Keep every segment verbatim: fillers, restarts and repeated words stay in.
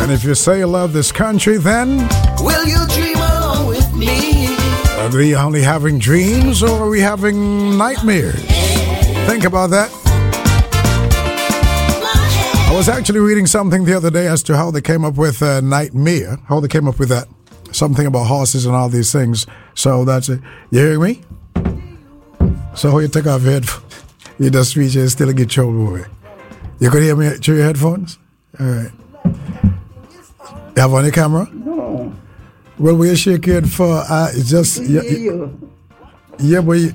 And if you say you love this country, then will you dream along with me? Are we only having dreams or are we having nightmares? Think about that. I was actually reading something the other day as to how they came up with uh, nightmare, how they came up with that. Something about horses and all these things. So that's it. You hearing me? So how you take off your headphones? You just reach and still get trouble with it. You could hear me through your headphones? All right. You have on your camera? No. Well, we'll shake your head for, uh, it's just, yeah, you. yeah, but you,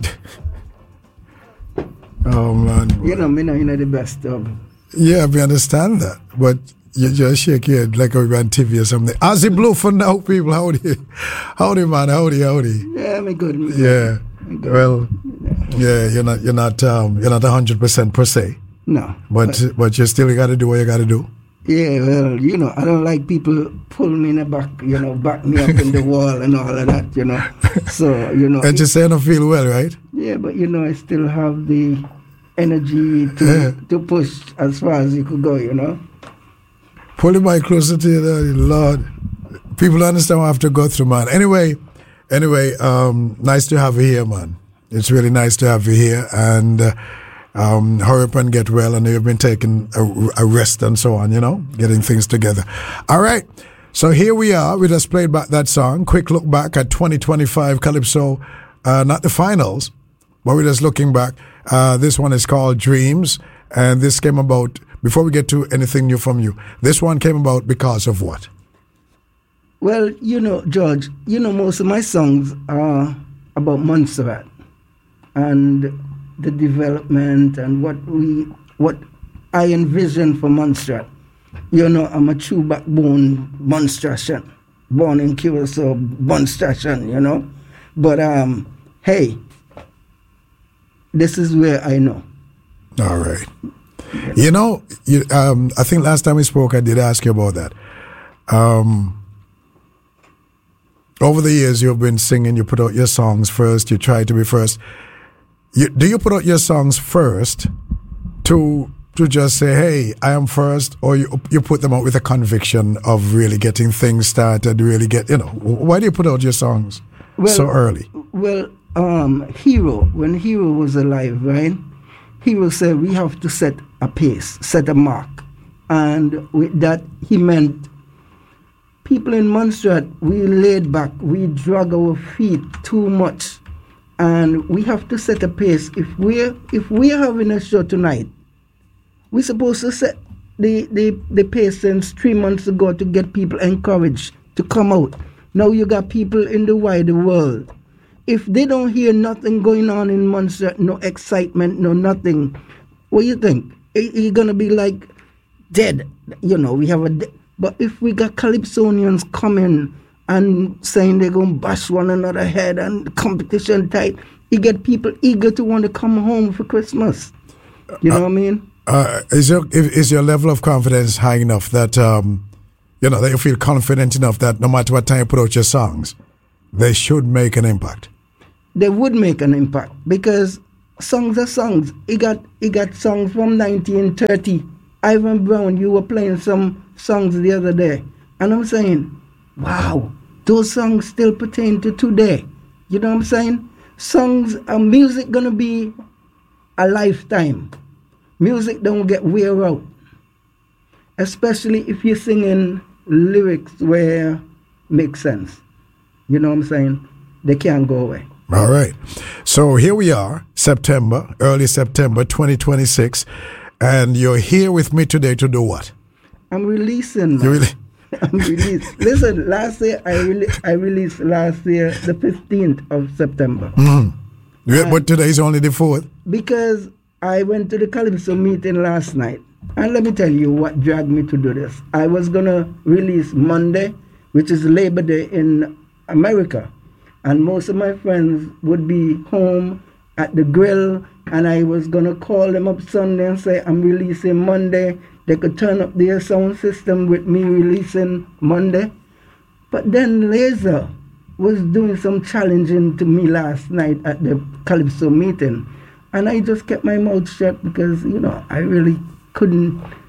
oh man. You know, me know you know the best of. Yeah, we understand that, but you just shake your head like we're on T V or something. Ozzy Blue for now, people, howdy. Howdy, man, howdy, howdy. Yeah, me good, me good. Yeah, me good. well, yeah, you're not, you're not, um, you're not one hundred percent per se. No. But, but, but you still got to do what you got to do. Yeah, well, you know, I don't like people pull me in the back, you know, back me up in the wall and all of that, you know. So, you know. And you say I don't feel well, right? Yeah, but, you know, I still have the energy to yeah. to push as far as you could go, you know. Pull the mic closer to you, Daddy, Lord. People understand what I have to go through, man. Anyway, anyway, um, nice to have you here, man. It's really nice to have you here. And uh, um, hurry up and get well. I know you've been taking a, a rest and so on, you know, getting things together. All right. So here we are. We just played back that song. Quick look back at twenty twenty-five Calypso, uh, not the finals, but we're just looking back. Uh, this one is called Dreams. And this came about, before we get to anything new from you, this one came about because of what? Well, you know, George, you know, most of my songs are about Montserrat and the development and what we, what I envision for Montserrat. You know, I'm a true backbone Monstratian, born in Curacao, Monstratian, you know. But, um, hey, this is where I know. All right. You know, you, um, I think last time we spoke, I did ask you about that. Um, over the years, you've been singing, you put out your songs first, you try to be first. You, do you put out your songs first to to just say, hey, I am first, or you you put them out with a conviction of really getting things started, really get, you know, why do you put out your songs well, so early? Well, um, Hero, when Hero was alive, right, Hero said we have to set a pace, set a mark. And with that, he meant people in Montserrat, we laid back, we drag our feet too much. And we have to set a pace. If we're if we're having a show tonight, we're supposed to set the, the, the pace since three months ago to get people encouraged to come out. Now you got people in the wider world. If they don't hear nothing going on in Montserrat, no excitement, no nothing, what do you think? You're going to be like dead. You know, we have a... De- but if we got Calypsonians coming and saying they're going to bash one another head and competition tight, you get people eager to want to come home for Christmas. You know uh, what I mean? Uh, is your is your level of confidence high enough that, um, you know, that you feel confident enough that no matter what time you put out your songs, they should make an impact? They would make an impact because songs are songs. He got he got songs from nineteen thirty. Ivan Brown, you were playing some songs the other day, and I'm saying, wow, those songs still pertain to today. You know what I'm saying? Songs are music gonna be a lifetime. Music don't get wear out, especially if you're singing lyrics where make sense. You know what I'm saying? They can't go away. All right. So here we are, September, early September twenty twenty-six, and you're here with me today to do what? I'm releasing. You really? I'm released. Listen, last year I re- I released last year the fifteenth of September. Mm-hmm. Yeah, but today is only the fourth. Because I went to the Calypso meeting last night, and let me tell you what dragged me to do this. I was gonna release Monday, which is Labor Day in America. And most of my friends would be home at the grill, and I was going to call them up Sunday and say, I'm releasing Monday. They could turn up their sound system with me releasing Monday. But then Laser was doing some challenging to me last night at the Calypso meeting. And I just kept my mouth shut because, you know, I really couldn't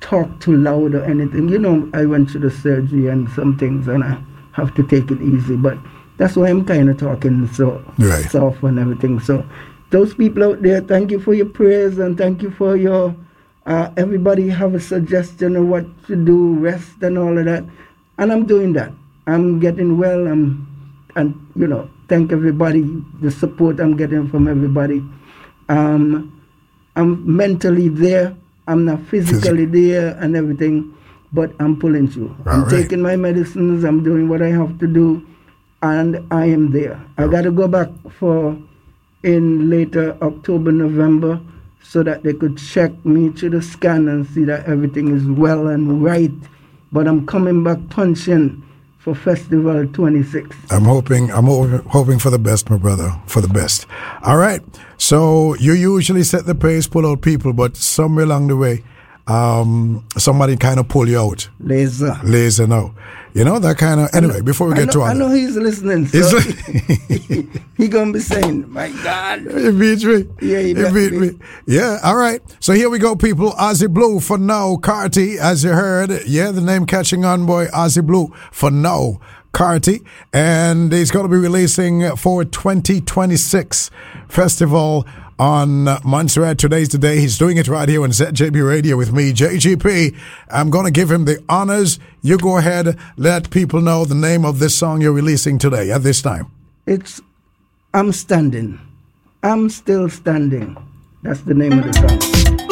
talk too loud or anything. You know, I went through the surgery and some things, and I have to take it easy. But that's why I'm kind of talking so Right. soft and everything. So those people out there, thank you for your prayers and thank you for your, uh, everybody have a suggestion of what to do, rest and all of that. And I'm doing that. I'm getting well. I'm, and, you know, thank everybody, the support I'm getting from everybody. Um, I'm mentally there. I'm not physically there and everything, but I'm pulling through. All I'm right. taking my medicines. I'm doing what I have to do, and I am there. I got to go back for in later October, November, so that they could check me through the scan and see that everything is well and right. But I'm coming back punching for Festival twenty-six. I'm hoping I'm ho- hoping for the best, my brother, for the best. All right. So you usually set the pace, pull out people, but somewhere along the way, um, somebody kind of pull you out. Laser. Lazy now. You know, that kind of... Anyway, before we I get know, to I all know that. he's listening. So he, he gonna be saying, "My God." He beat me. Yeah, he he beat beat me. me. Yeah, all right. So here we go, people. Ozzy Blue for now. Carty, as you heard. Yeah, the name catching on, boy. Ozzy Blue for now. Carty. And he's going to be releasing for twenty twenty-six festival on Montserrat. Today's the day. He's doing it right here on Z J B Radio with me, J G P. I'm going to give him the honors. You go ahead, let people know the name of this song you're releasing today at this time. It's I'm Standing. I'm Still Standing. That's the name of the song.